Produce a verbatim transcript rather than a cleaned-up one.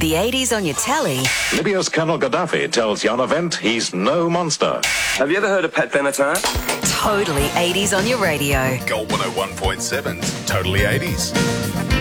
The eighties on your telly. Libya's Colonel Gaddafi tells Jan Event he's no monster. Have you ever heard of Pat Benatar? Totally eighties on your radio. Gold one oh one point seven, totally eighties.